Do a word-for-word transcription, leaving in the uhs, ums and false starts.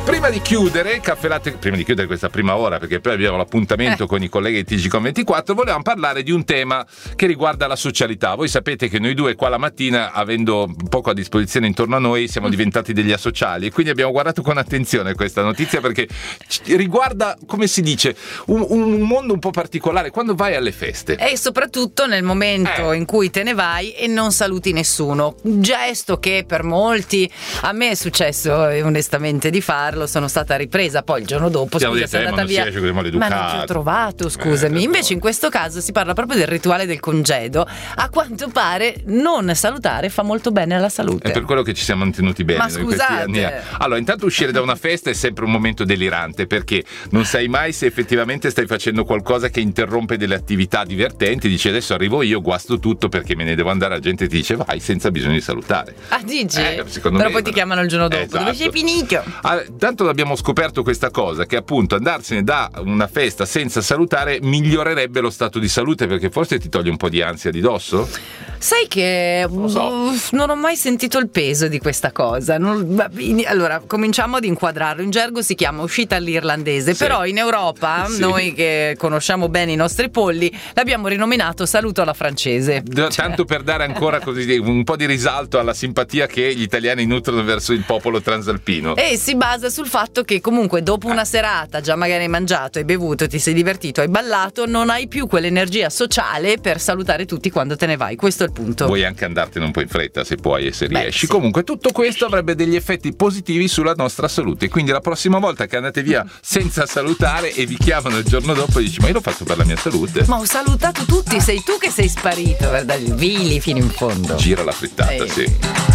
Prima di chiudere, Caffè Latte, prima di chiudere questa prima ora, perché poi abbiamo l'appuntamento eh. con i colleghi di T G Com ventiquattro, volevamo parlare di un tema che riguarda la socialità. Voi sapete che noi due qua la mattina, avendo poco a disposizione intorno a noi, siamo diventati degli asociali, e quindi abbiamo guardato con attenzione questa notizia, perché riguarda, come si dice, un, un mondo un po' particolare quando vai alle feste. E soprattutto nel momento eh. in cui te ne vai e non saluti nessuno. Un gesto che per molti, a me è successo onestamente di farlo, sono stata ripresa poi il giorno dopo, Stiamo scusa, sono andata via, ma non ti ho trovato, scusami. Eh, invece in questo caso si parla proprio del rituale del congedo. A quanto pare non salutare fa molto bene alla salute. È per quello che ci siamo mantenuti bene ma in questi anni. Allora, intanto uscire da una festa è sempre un momento delirante, perché non sai mai se effettivamente stai facendo qualcosa che interrompe delle attività divertenti. Dici adesso arrivo io, guasto tutto perché me ne devo andare, la gente ti dice vai senza bisogno di salutare. Ah, dici? Eh, secondo Però me, poi ti chiamano il giorno dopo, esatto. Dove sei finito? Ah, tanto abbiamo scoperto questa cosa, che appunto andarsene da una festa senza salutare migliorerebbe lo stato di salute, perché forse ti toglie un po' di ansia di dosso. Sai che non, so. non ho mai sentito il peso di questa cosa. Non, allora, cominciamo ad inquadrarlo. In gergo si chiama uscita all'irlandese, sì. Però in Europa, sì. Noi che conosciamo bene i nostri polli, l'abbiamo rinominato saluto alla francese. D- tanto per dare ancora così un po' di risalto alla simpatia che gli italiani nutrono verso il popolo transalpino. E si basa sul fatto che comunque dopo una serata, già magari hai mangiato, hai bevuto, ti sei divertito, hai ballato, non hai più quell'energia sociale per salutare tutti quando te ne vai. Questo è il punto. Vuoi anche andartene un po' in fretta se puoi e se Beh, riesci. sì. Comunque tutto questo avrebbe degli effetti positivi sulla nostra salute, quindi la prossima volta che andate via senza salutare e vi chiamano il giorno dopo e dici ma io l'ho fatto per la mia salute. Ma ho salutato tutti, sei tu che sei sparito, guarda, vili fino in fondo. Gira la frittata, Ehi. sì.